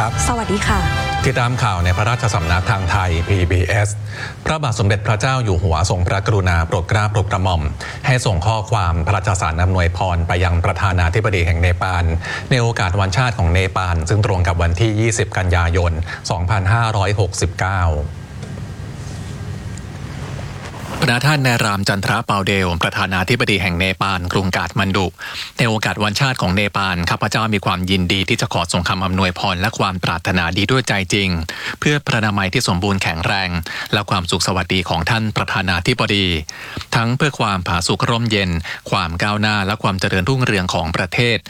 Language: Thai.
ครับสวัสดีค่ะติดตามข่าวในพระราชสำนักทางไทย PBS พระบาทสมเด็จพระเจ้าอยู่หัวทรงพระกรุณาโปรดเกล้าโปรดกระหม่อมให้ส่งข้อความพระราชสารอำนวยพรไปยังประธานาธิบดีแห่งเนปาลในโอกาสวันชาติของเนปาลซึ่งตรงกับวันที่ 20 กันยายน 2569พระท่านนารามจันทราเปาเดลประธานาธิบดีแห่งเนปาลกรุงกาฐมันดุในโอกาสวันชาติของเนปาลข้าพเจ้ามีความยินดีที่จะขอส่งคำอำนวยพรและความปรารถนาดีด้วยใจจริงเพื่อพระนามัยที่สมบูรณ์แข็งแรงและความสุขสวัสดีของท่านประธานาธิบดีทั้งเพื่อความผาสุกร่มเย็นความก้าวหน้าและความเจริญรุ่งเรืองของประเทศ